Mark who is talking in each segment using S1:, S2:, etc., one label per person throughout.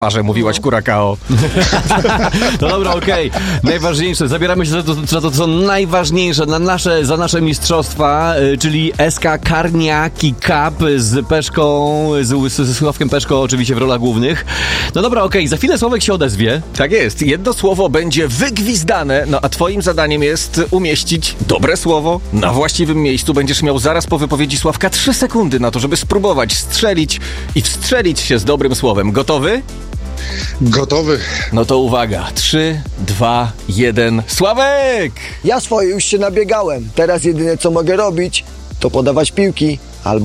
S1: że mówiłaś Curacao.
S2: No dobra, okej. Najważniejsze, zabieramy się za to, co najważniejsze za nasze mistrzostwa, czyli SK Karniaki Cup z Peszką, ze Sławkiem Peszko oczywiście w rolach głównych. No dobra, okej, za chwilę Sławek się odezwie.
S1: Tak jest, jedno słowo będzie wygwizdane, no a twoim zadaniem jest umieścić dobre słowo na właściwym miejscu. Będziesz miał zaraz po wypowiedzi Sławka 3 sekundy na to, żeby spróbować strzelić i wstrzelić się z dobrym słowem. Gotowy?
S3: Gotowy.
S1: No to uwaga, 3, 2, 1, Sławek!
S4: Ja swoje już się nabiegałem. Teraz jedyne co mogę robić, to podawać piłki albo...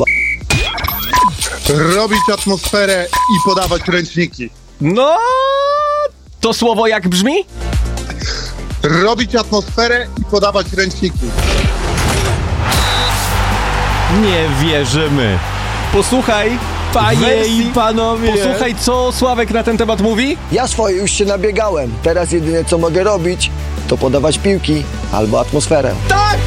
S3: Robić atmosferę i podawać ręczniki.
S1: No, to słowo jak brzmi?
S3: Robić atmosferę i podawać ręczniki.
S2: Nie wierzymy.
S1: Posłuchaj,
S2: Panie i panowie.
S1: Posłuchaj, co Sławek na ten temat mówi.
S4: Ja swoje już się nabiegałem. Teraz jedyne co mogę robić, to podawać piłki albo atmosferę.
S1: Tak!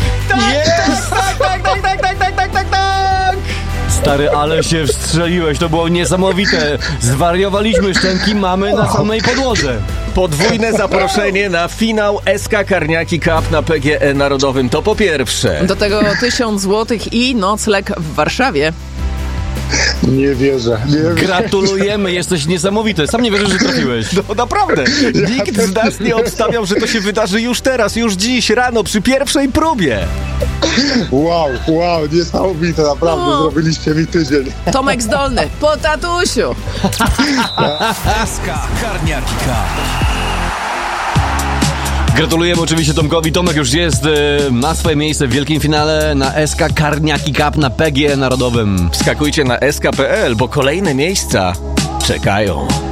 S2: Stary, ale się wstrzeliłeś, to było niesamowite. Zwariowaliśmy, szczęki mamy na samej podłodze.
S1: Podwójne zaproszenie na finał SK Karniaki Cup na PGE Narodowym. To po pierwsze.
S5: Do tego 1000 złotych i nocleg w Warszawie.
S3: Nie wierzę.
S2: Gratulujemy, jesteś niesamowity. Sam nie wierzysz, że trafiłeś.
S1: No naprawdę, nikt z nas nie obstawiał, że to się wydarzy już teraz, już dziś rano, przy pierwszej próbie.
S3: Wow, niesamowite, naprawdę, zrobiliście mi tydzień.
S5: Tomek Zdolny, po tatusiu.
S6: SK Karniaki Cup.
S2: Gratulujemy oczywiście Tomkowi. Tomek już jest, ma swoje miejsce w wielkim finale na SK Karniaki Cup na PGE Narodowym.
S1: Wskakujcie na sk.pl, bo kolejne miejsca czekają.